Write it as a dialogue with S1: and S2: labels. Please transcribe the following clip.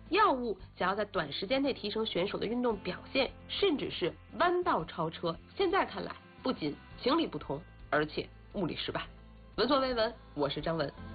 S1: 药物想要在短时间内提升选手的运动表现，甚至是弯道超车，现在看来不仅情理不通，而且物理失败。闻所未闻，我是张文。